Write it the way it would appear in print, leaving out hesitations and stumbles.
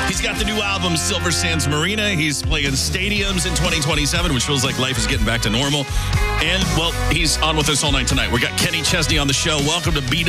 He's got the new album, Silver Sands Marina. He's playing stadiums in 2027, which feels like life is getting back to normal. And, well, he's on with us all night tonight. We got Kenny Chesney on the show. Welcome to